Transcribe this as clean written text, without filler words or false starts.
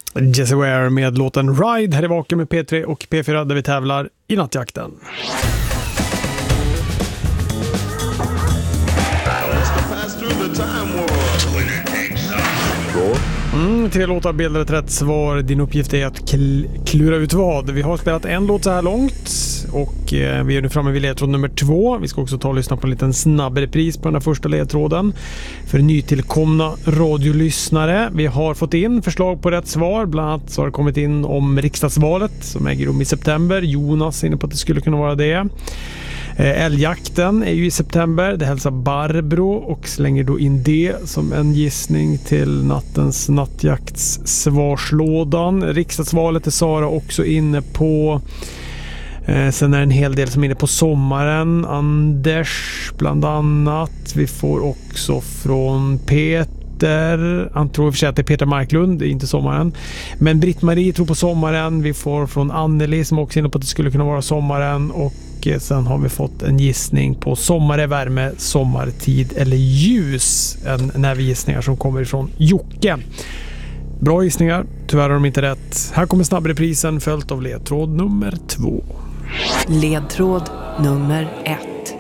Jessie Ware med låten Ride här i Vaken med P3 och P4 där vi tävlar i nattjakten. Tre låtar, bilder, ett rätt svar. Din uppgift är att klura ut vad. Vi har spelat en låt så här långt och vi är nu framme vid ledtråd nummer 2. Vi ska också ta och lyssna på en liten snabb repris på den där första ledtråden för nytillkomna radiolyssnare. Vi har fått in förslag på rätt svar. Bland annat så har det kommit in om riksdagsvalet som äger rum i september. Jonas är inne på att det skulle kunna vara det. Älgjakten är ju i september. Det hälsar Barbro och slänger då in det som en gissning till nattens nattjaktssvarslådan. Riksdagsvalet är Sara också inne på. Sen är det en hel del som är inne på sommaren. Anders bland annat. Vi får också från Peter. Han tror i och för sig att det är Peter Marklund, det är inte sommaren. Men Britt-Marie tror på sommaren. Vi får från Anneli som också är inne på att det skulle kunna vara sommaren. Och sen har vi fått en gissning på sommar, värme, sommartid eller ljus. En nervgissningar som kommer ifrån Jocke. Bra gissningar, tyvärr har de inte rätt. Här kommer snabbreprisen följt av ledtråd nummer 2. Ledtråd nummer 1.